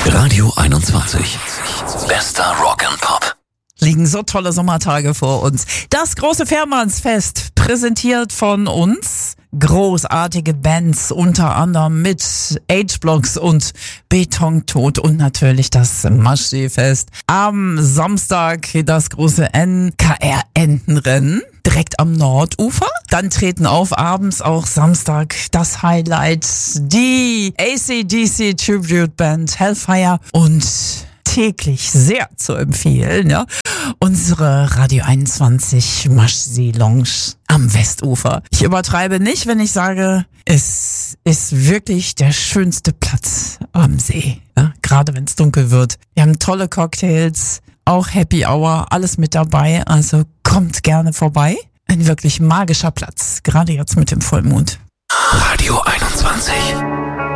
Radio 21. Bester Rock and Pop. Liegen so tolle Sommertage vor uns. Das große Fährmannsfest, präsentiert von uns. Großartige Bands, unter anderem mit H-Blocks und Betontod und natürlich das Maschseefest. Am Samstag das große NKR-Entenrennen direkt am Nordufer. Dann treten auf abends auch Samstag das Highlight, die AC/DC Tribute Band Hellfire und täglich sehr zu empfehlen, ja. Unsere Radio 21 Maschsee Lounge am Westufer. Ich übertreibe nicht, wenn ich sage, es ist wirklich der schönste Platz am See, ja? Gerade wenn es dunkel wird. Wir haben tolle Cocktails, auch Happy Hour, alles mit dabei, also kommt gerne vorbei. Ein wirklich magischer Platz, gerade jetzt mit dem Vollmond. Radio 21.